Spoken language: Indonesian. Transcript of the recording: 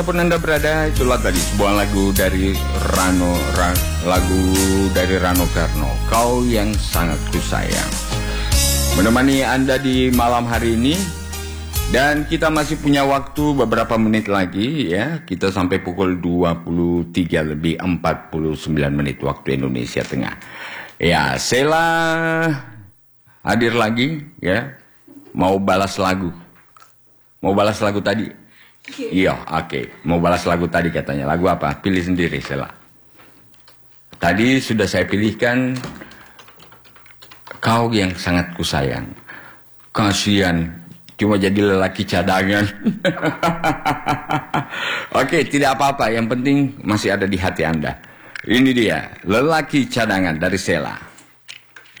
Pun Anda berada, itulah tadi sebuah lagu dari Rano Karno, Kau Yang Sangat Kusayang, menemani Anda di malam hari ini. Dan kita masih punya waktu beberapa menit lagi ya. Kita sampai pukul 23 lebih 49 menit waktu Indonesia Tengah. Ya, Sheila hadir lagi ya. Mau balas lagu. Mau balas lagu tadi? Iya, oke. Mau balas lagu tadi katanya. Lagu apa? Pilih sendiri, Sheila. Tadi sudah saya pilihkan Kau Yang Sangat Kusayang. Kasihan cuma jadi lelaki cadangan. Oke, tidak apa-apa. Yang penting masih ada di hati Anda. Ini dia, Lelaki Cadangan dari Sheila.